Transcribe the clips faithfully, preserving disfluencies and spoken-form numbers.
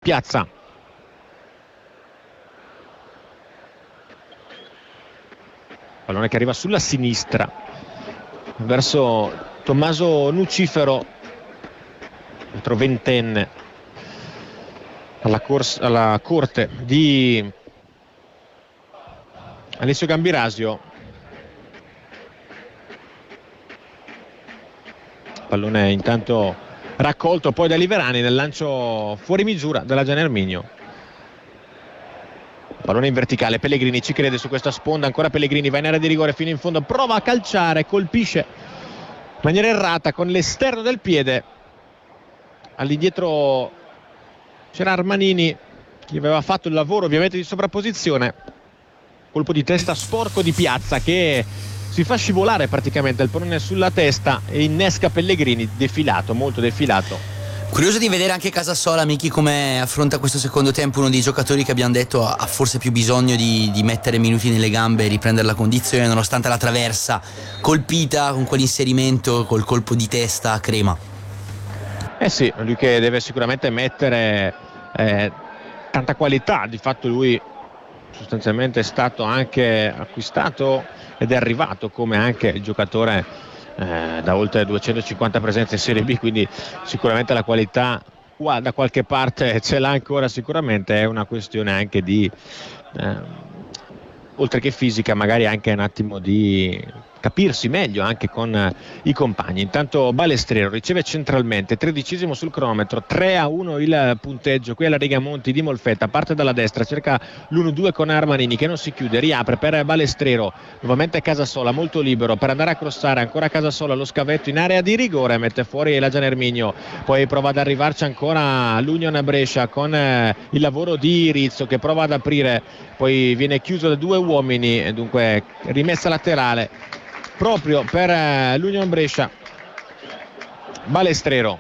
Piazza. Pallone che arriva sulla sinistra verso Tommaso Nucifero, altro ventenne alla, corsa, alla corte di Alessio Gambirasio. Pallone intanto raccolto poi da Liverani nel lancio fuori misura della Gian Erminio. Pallone in verticale, Pellegrini ci crede su questa sponda, ancora Pellegrini, va in area di rigore fino in fondo, prova a calciare, colpisce in maniera errata con l'esterno del piede. All'indietro c'era Armanini che aveva fatto il lavoro ovviamente di sovrapposizione. Colpo di testa sporco di Piazza che si fa scivolare praticamente il pallone sulla testa e innesca Pellegrini, defilato, molto defilato. Curioso di vedere anche Casasola, Miki, come affronta questo secondo tempo, uno dei giocatori che abbiamo detto ha forse più bisogno di, di mettere minuti nelle gambe e riprendere la condizione, nonostante la traversa colpita con quell'inserimento, col colpo di testa a crema. Eh sì, lui che deve sicuramente mettere eh, tanta qualità. Di fatto lui sostanzialmente è stato anche acquistato ed è arrivato come anche il giocatore Eh, da oltre duecentocinquanta presenze in Serie B, quindi sicuramente la qualità qua da qualche parte ce l'ha ancora. Sicuramente è una questione anche di eh, oltre che fisica, magari anche un attimo di capirsi meglio anche con eh, i compagni. Intanto Balestrero riceve centralmente, tredicesimo sul cronometro, tre a uno il punteggio qui alla Rigamonti di Molfetta, parte dalla destra, cerca l'uno due con Armanini che non si chiude, riapre per Balestrero, nuovamente Casasola molto libero per andare a crossare, ancora Casasola lo scavetto in area di rigore, mette fuori la Gian Erminio, poi prova ad arrivarci ancora l'Union Brescia con eh, il lavoro di Rizzo che prova ad aprire, poi viene chiuso da due uomini e dunque rimessa laterale proprio per eh, l'Union Brescia. Balestrero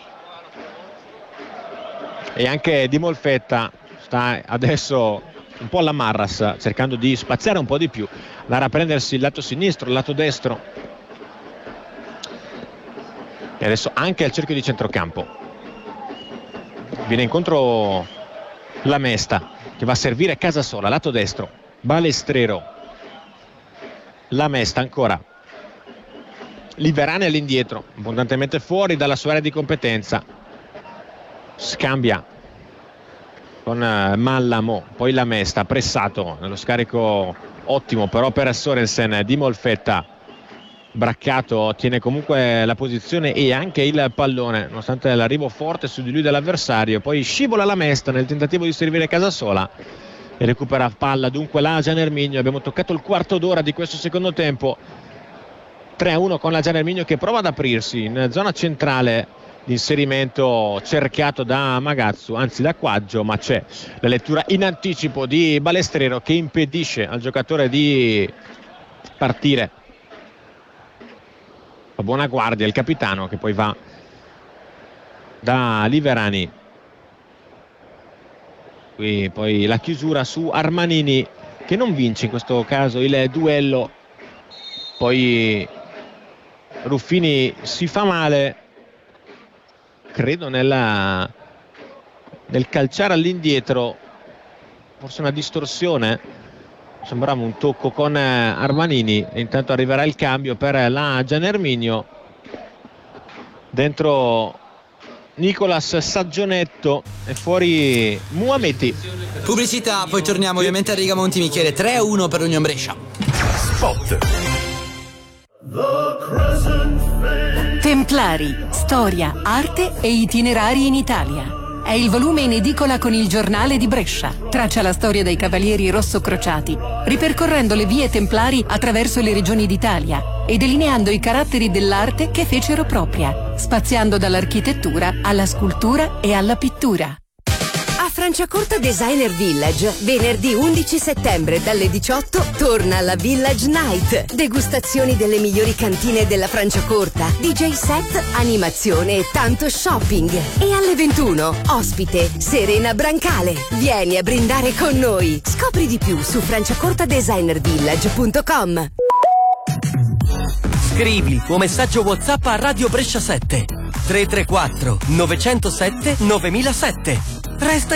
e anche Di Molfetta sta adesso un po' alla Marras, cercando di spaziare un po' di più, andare a prendersi il lato sinistro, il lato destro, e adesso anche al cerchio di centrocampo viene incontro la Mesta che va a servire Casasola, lato destro, Balestrero, la Mesta ancora, Liverani all'indietro, abbondantemente fuori dalla sua area di competenza, scambia con Mallamo, poi la Mesta, pressato nello scarico ottimo però per Sorensen, Di Molfetta braccato, tiene comunque la posizione e anche il pallone nonostante l'arrivo forte su di lui dell'avversario, poi scivola la Mesta nel tentativo di servire Casasola e recupera palla dunque la Gian Erminio. Abbiamo toccato il quarto d'ora di questo secondo tempo, tre a uno con la Gian Erminio che prova ad aprirsi in zona centrale, l'inserimento cercato da Magazzu, anzi da Quaggio, ma c'è la lettura in anticipo di Balestrero che impedisce al giocatore di partire. A buona guardia il capitano che poi va da Liverani. Qui poi la chiusura su Armanini che non vince in questo caso il duello, poi Ruffini si fa male credo nella, nel calciare all'indietro, forse una distorsione, sembrava un tocco con Armanini e intanto arriverà il cambio per la Gian Erminio, dentro Nicolas Saggionetto e fuori Muameti. Pubblicità, poi torniamo ovviamente a Rigamonti, Michele. Tre a uno per Union Brescia. Spot. Templari, storia, arte e itinerari in Italia. È il volume in edicola con il giornale di Brescia. Traccia la storia dei cavalieri rosso crociati, ripercorrendo le vie templari attraverso le regioni d'Italia e delineando i caratteri dell'arte che fecero propria, spaziando dall'architettura alla scultura e alla pittura. A Franciacorta Designer Village, venerdì undici settembre dalle diciotto torna la Village Night. Degustazioni delle migliori cantine della Franciacorta, D J set, animazione e tanto shopping. E alle ventuno, ospite Serena Brancale. Vieni a brindare con noi. Scopri di più su franciacortadesignervillage punto com. Scrivi il tuo messaggio WhatsApp a Radio Brescia sette tre tre quattro nove zero sette nove zero zero sette. Resta